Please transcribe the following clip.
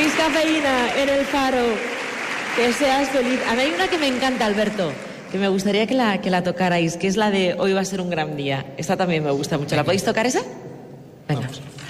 Luis Cafeína en El Faro. Que seas feliz. A mí hay una que me encanta, Alberto, que me gustaría que la tocarais, que es la de Hoy va a ser un gran día. Esta también me gusta mucho. ¿La podéis tocar esa? Venga. Vamos.